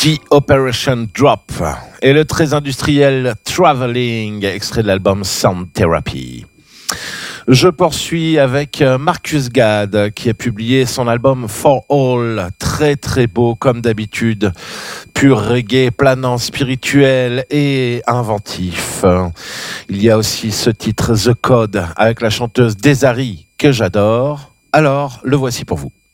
The Operation Drop et le très industriel Traveling, extrait de l'album Sound Therapy. Je poursuis avec Marcus Gad qui a publié son album For All, très très beau comme d'habitude, pur reggae, planant, spirituel et inventif. Il y a aussi ce titre The Code avec la chanteuse Desari que j'adore. Alors le voici pour vous.